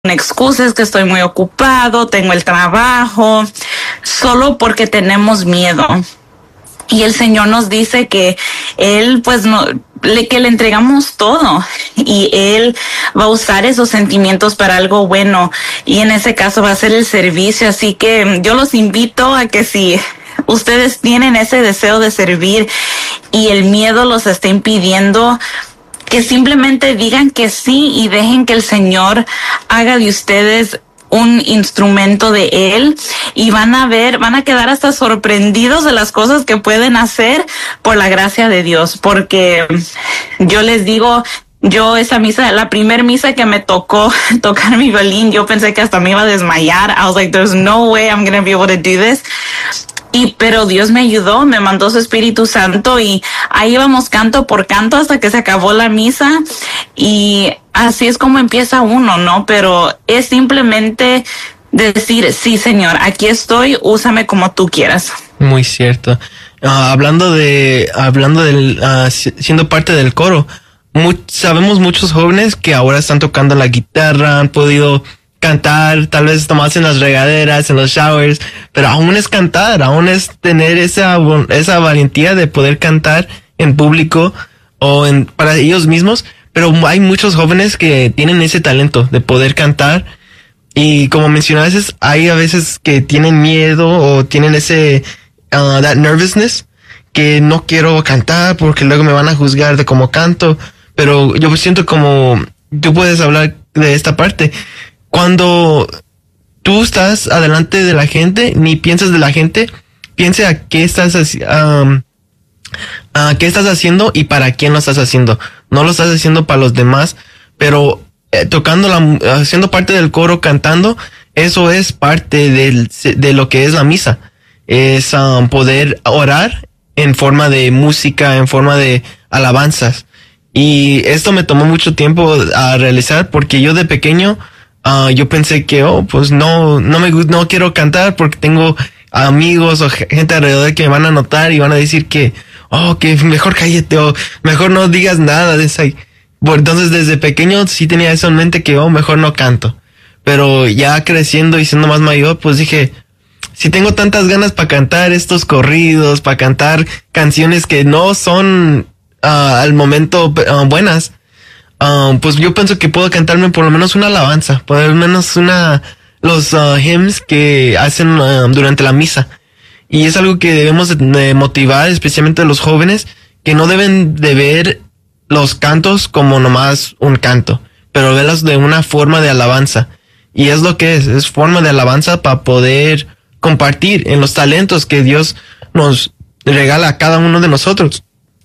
una excusa, es que estoy muy ocupado, tengo el trabajo, solo porque tenemos miedo. Y el Señor nos dice que Él, pues, que le entregamos todo y Él va a usar esos sentimientos para algo bueno, y en ese caso va a ser el servicio. Así que yo los invito a que si ustedes tienen ese deseo de servir y el miedo los está impidiendo, que simplemente digan que sí y dejen que el Señor haga de ustedes un instrumento de Él, y van a quedar hasta sorprendidos de las cosas que pueden hacer por la gracia de Dios. Porque yo les digo, yo esa misa, la primer misa que me tocó tocar mi violín, yo pensé que hasta me iba a desmayar. I was like, there's no way I'm going to be able to do this. Pero Dios me ayudó, me mandó su Espíritu Santo, y ahí íbamos canto por canto hasta que se acabó la misa. Y así es como empieza uno, ¿no? Pero es simplemente decir, sí, Señor, aquí estoy, úsame como tú quieras. Muy cierto. Hablando del siendo parte del coro, sabemos muchos jóvenes que ahora están tocando la guitarra, han podido cantar, tal vez nomás en las regaderas, en los showers, pero aún es cantar, aún es tener esa valentía de poder cantar en público o para ellos mismos. Pero hay muchos jóvenes que tienen ese talento de poder cantar, y como mencionabas, hay a veces que tienen miedo o tienen ese that nervousness, que no quiero cantar porque luego me van a juzgar de cómo canto. Pero yo siento como tú puedes hablar de esta parte. Cuando tú estás adelante de la gente, ni piensas de la gente, piensa a qué estás haciendo y para quién lo estás haciendo. No lo estás haciendo para los demás, pero siendo parte del coro, cantando, eso es parte de lo que es la misa. Es poder orar en forma de música, en forma de alabanzas. Y esto me tomó mucho tiempo a realizar, porque yo de pequeño yo pensé que pues no quiero cantar porque tengo amigos o gente alrededor que me van a notar y van a decir que mejor cállate o mejor no digas nada de eso. Entonces desde pequeño sí tenía eso en mente, que mejor no canto. Pero ya creciendo y siendo más mayor, pues dije, si tengo tantas ganas para cantar estos corridos, para cantar canciones que no son al momento buenas, pues yo pienso que puedo cantarme por lo menos una alabanza, por lo menos los hymns que hacen durante la misa. Y es algo que debemos de motivar, especialmente a los jóvenes, que no deben de ver los cantos como nomás un canto, pero verlos de una forma de alabanza. Y es lo que es forma de alabanza para poder compartir en los talentos que Dios nos regala a cada uno de nosotros.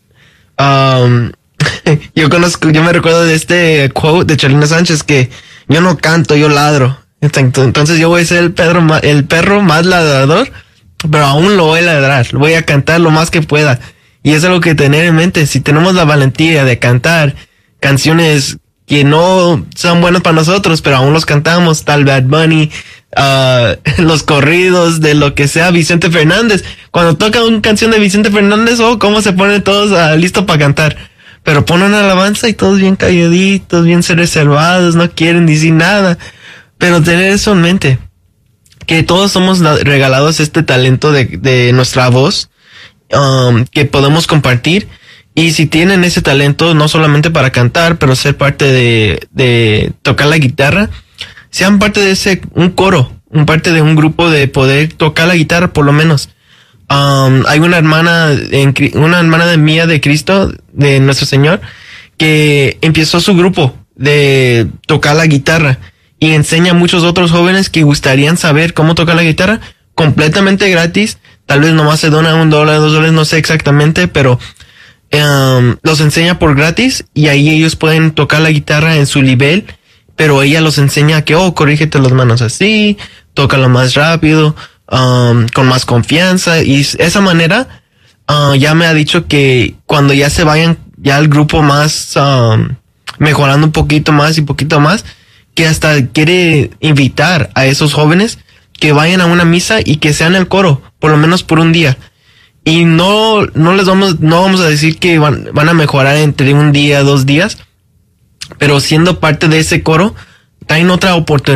Yo me recuerdo de este quote de Chalina Sánchez, que yo no canto, yo ladro. Entonces yo voy a ser el perro más ladrador, pero aún lo voy a ladrar, voy a cantar lo más que pueda. Y es algo que tener en mente. Si tenemos la valentía de cantar canciones que no son buenas para nosotros, pero aún los cantamos, tal Bad Bunny, los corridos de lo que sea, Vicente Fernández. Cuando toca una canción de Vicente Fernández, cómo se ponen todos listos para cantar. Pero ponen alabanza y todos bien calladitos, bien reservados, no quieren decir nada. Pero tener eso en mente, que todos somos regalados este talento de nuestra voz, que podemos compartir. Y si tienen ese talento, no solamente para cantar, pero ser parte de tocar la guitarra, sean parte de un coro, parte de un grupo de poder tocar la guitarra por lo menos. Hay una hermana de mía de Cristo, de nuestro Señor, que empezó su grupo de tocar la guitarra y enseña a muchos otros jóvenes que gustarían saber cómo tocar la guitarra completamente gratis. Tal vez nomás se dona $1, $2, no sé exactamente, pero los enseña por gratis, y ahí ellos pueden tocar la guitarra en su nivel, pero ella los enseña que, corrígete las manos así, tócalo más rápido, con más confianza. Y esa manera ya me ha dicho que cuando ya se vayan ya el grupo más mejorando un poquito más y poquito más, que hasta quiere invitar a esos jóvenes que vayan a una misa y que sean el coro por lo menos por un día. Y no vamos a decir que van a mejorar entre un día, 2 días, pero siendo parte de ese coro traen otra oportunidad